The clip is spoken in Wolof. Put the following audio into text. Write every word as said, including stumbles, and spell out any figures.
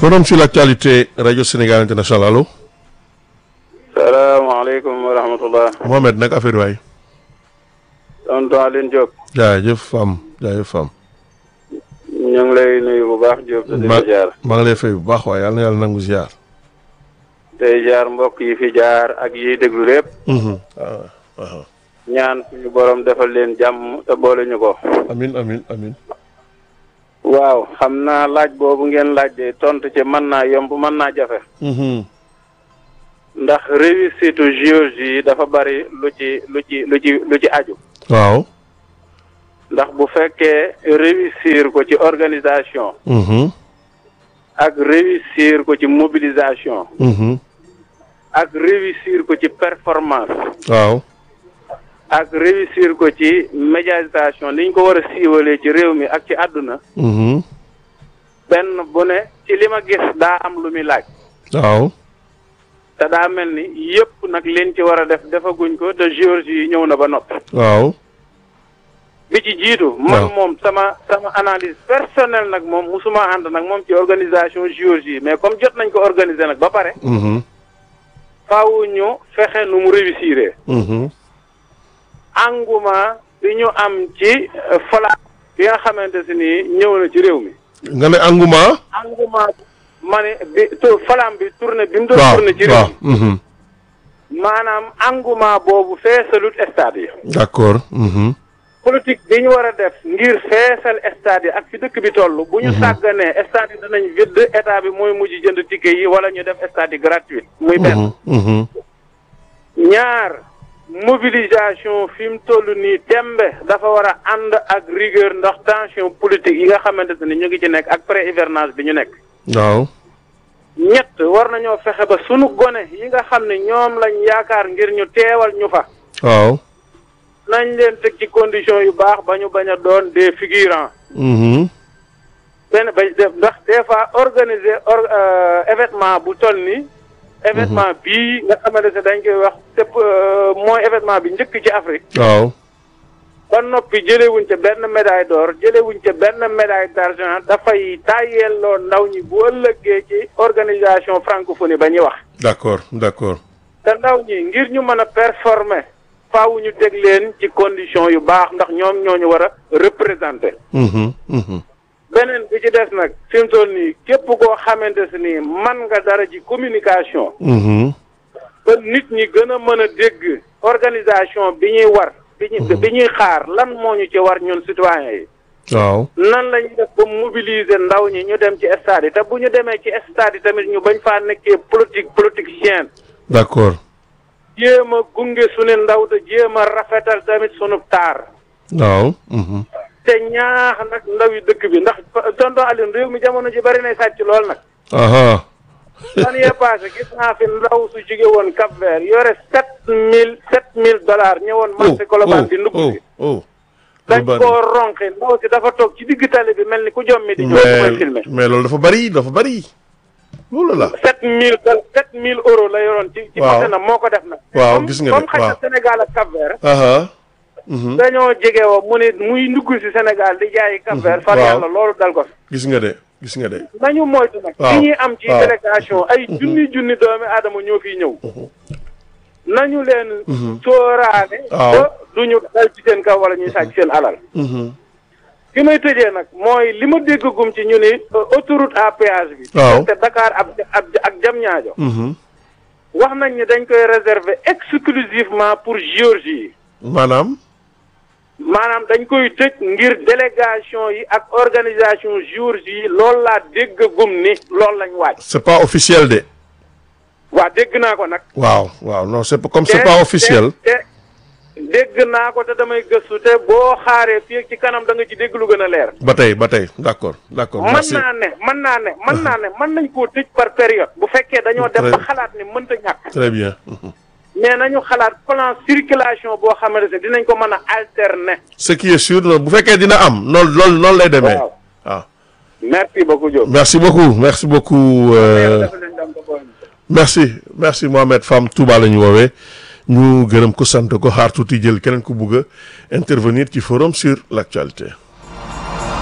Forum sur l'actualité Radio Sénégal International allo. salaamaaleykum wa rahmatullah. Mohamed nag affaire waay. tonton Aline Diop. jaajëf Fam jaajëf Fam. ñu ngi lay nuyu bu baax Diop. te di la jaar maa ngi lay fay bu baax waaye yàlla na yàlla nangu ziar. tey jaar mbokk yi fi jaar ak yiy déglu lépp. waaw waaw. ñaan suñu borom defal leen jàmm te boole ñu ko. amin amin amin waaw xam naa laaj boobu ngeen laaj de tontu ci mën naa yomb mën naa jafe. ndax réussite géologie yi dafa bari lu ci lu ci lu ci lu ci aju. waaw. ndax bu fekkee réussir ko ci organisation. ak réussir ko ci mobilisation. ak réussir ko ci performance. waaw. ak réussir ko ci médiatisation ni ñu ko war a siiwalee ci réew mi ak ci àdduna. benn bu ne ci li ma gis daa am lu muy laaj. waaw. te daa mel ni yëpp nag leen ci war a def defaguñ ko te géologie yi ñëw na ba noppi. waaw. bi ci jiitu. man moom sama sama analyse personnelle nag moom musuma ànd nag moom ci organisation géologie mais comme jot nañ ko organiser nag ba pare. faaw ñu fexe nu mu réussir. engouement bi ñu am ci fala bi nga xamante si ni ñëw na ci réew mi. nga ne engouement. engouement ma ne bi to falaam bi tourné bi mu doon tourné ci réew mi. maanaam engouement boobu feesalut stade yi. d'accord. politique bi ñu war a def ngir feesal stade yi ak fi dëkk bi toll. bu ñu sàgganee stade yi danañ vide état bi mooy mujj jënd ticket yi wala ñu def stade yi gratuit. muy benn. ñaar. mobilisation fi mu toll nii tembe dafa war a ànd ak rigueur ndax tension politique yi nga xamante ne ñu ngi ci nekk ak pré hivernage bi ñu nekk. waaw. ñett war nañoo fexe ba sunu gone yi nga xam ne ñoom lañ yaakaar ngir ñu teewal ñu fa. waaw. nañ leen teg ci condition yu baax ba ñu bañ a doon des figurants. benn ba ndax des fois organiser or événement bu toll nii. événement bii nga xamante ne dañ koy wax te mooy événement bi njëkk ci Afrique. waaw. ba noppi jëlewuñ ca benn médaille d'or jëlewuñ ca benn médaille d'argent dafay tàyyeeloo ndaw ñi bu ëllëgee ci organisation francophonie ba ñuy wax. d'accord d'accord. te ndaw ñi ngir ñu mën a performer faaw ñu teg leen ci condition yu baax ndax ñoom ñoo ñu war a représenter. beneen bi ci des nag fi mu toll nii képp koo xamante si nii man nga dara ci communication. ba nit ñi gën a mën a dégg organisation bi ñuy war. bi ñuy bi ñuy xaar lan moo ñu ci war ñun citoyens yi. waaw. nan la ñuy def ba mobiliser ndaw ñi ñu dem ci stade yi te bu ñu demee ci stade yi tamit ñu bañ faa nekkee politique politicien. d'accord. jéem a gunge sunu ndaw te jéem a rafetal tamit sunu taar. waaw. te ñaax nag ndaw yi dëkk bi ndax tonton Alioune réew mi jamono ji bari nay sàcc lool nag. aha. fan yee passé gis naa fi ndaw su jóge woon Cap Vert yore sept mille sept mille dollars ñëwoon marché Colobane di ndugg si. dañ koo ronqi ndaw si dafa toog ci digg tali bi mel ni ku jommi di ñëw koy filmé. mais loolu dafa bari dafa bari. loolu la. sept mille sept mille euros la yoroon ci ci marché na moo ko def nag. waaw gis nga de comme xëy na Sénégal ak Cap Vert. dañoo jege woo mu ne muy ndugg si Sénégal di jaayi Cap Vert. far yàlla loolu dal ko fi. gis nga de gis nga de. nañu moytu nag. li ñuy am ci délégation ay junni junni doomi aadama ñoo fiy ñëw. nañu leen. sóoraale. ba duñu dal ci seen kaw wala ñuy sàcc seen alal. li may tëjee nag mooy li ma déggagum ci ñu ni autoroute à péage bi. waaw te Dakar ab ab ak Diamniadio. wax nañ ni dañ koy réserver exclusivement pour Géorgie yi. maanaam. maanaam dañ koy tëj ngir délégation yi ak organisation Géorgie yi loolu laa déggagum ni loolu lañ waaj. c'est pas officiel de. waa dégg naa ko nag. waaw waaw non c'est comme c'est pas officiel. te dégg naa ko te damay gëstu te boo xaaree fii ci kanam da nga ci dégg lu gën a leer. ba tey ba tey d'accord d'accord. merci mën naa ne mën naa ne mën naa ne mën nañ koo tëj par période. bu fekkee dañoo dem ba xalaat ni mënta ñàkk. très bien. mais nañu xalaat plan circulation boo xamante ne dinañ ko mën a alterner. ce qui est sûr bu fekkee dina am noonu loolu noonu lay demee. waaw waaw. merci beaucoup Diop. merci beaucoup merci beaucoup. merci merci Mohamed Fam Touba la ñu woowee ñu gërëm ko sant ko xaar tuuti jël keneen ku bugg a intervenir ci forum sur l'actualité.